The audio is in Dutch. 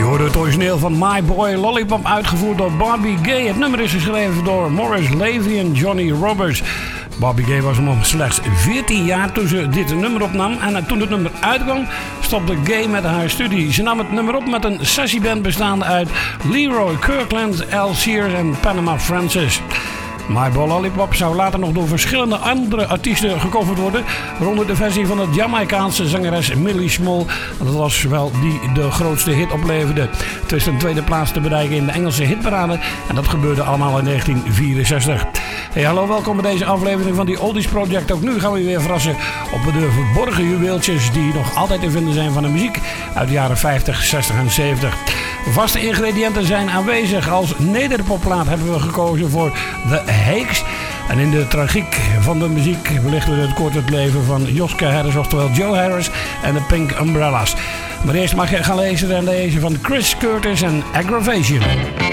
hoorde het origineel van My Boy Lollipop uitgevoerd door Bobby Gay. Het nummer is geschreven door Morris Levy en Johnny Roberts. Bobby Gay was nog slechts 14 jaar toen ze dit nummer opnam. En toen het nummer uitkwam, stopte Gay met haar studie. Ze nam het nummer op met een sessieband bestaande uit Leroy Kirkland, Al Sears en Panama Francis. My Boy Lollipop zou later nog door verschillende andere artiesten gecoverd worden, waaronder de versie van de Jamaicaanse zangeres Millie Small. Dat was wel die de grootste hit opleverde. Het wist een tweede plaats te bereiken in de Engelse hitparade en dat gebeurde allemaal in 1964. Hey, hallo, welkom bij deze aflevering van die Oldies Project. Ook nu gaan we weer verrassen op de verborgen juweeltjes die nog altijd te vinden zijn van de muziek uit de jaren 50, 60 en 70. Vaste ingrediënten zijn aanwezig. Als nederpopplaat hebben we gekozen voor The Hakes. En in de tragiek van de muziek belichten we het kort het leven van Joske Harris, oftewel Joe Harris en de Pink Umbrellas. Maar eerst mag je gaan lezen van Chris Curtis en Aggravation.